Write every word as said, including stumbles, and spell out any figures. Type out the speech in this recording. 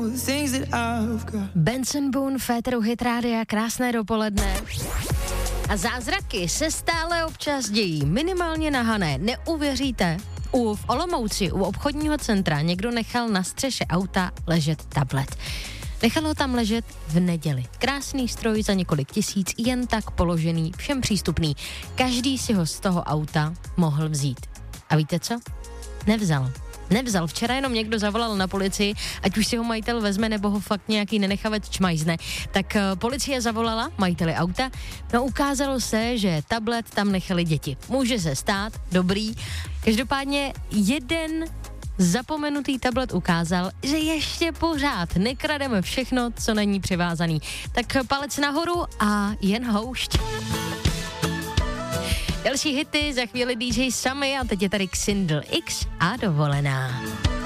Benson Boone, Féteru Hit Rádia, krásné dopoledne. A zázraky se stále občas dějí, minimálně na Hané. Neuvěříte, u v Olomouci, u obchodního centra, někdo nechal na střeše auta ležet tablet. Nechal ho tam ležet v neděli. Krásný stroj za několik tisíc, jen tak položený, všem přístupný. Každý si ho z toho auta mohl vzít. A víte co? Nevzal. Nevzal. Včera jenom někdo zavolal na policii, ať už si ho majitel vezme, nebo ho fakt nějaký nenechavec čmajzne. Tak uh, policie zavolala majiteli auta, no ukázalo se, že tablet tam nechali děti. Může se stát, dobrý. Každopádně jeden zapomenutý tablet ukázal, že ještě pořád nekrademe všechno, co není přivázaný. Tak palec nahoru a jen houšť. Další hity, za chvíli D J Samy a teď je tady Xindl X a dovolená.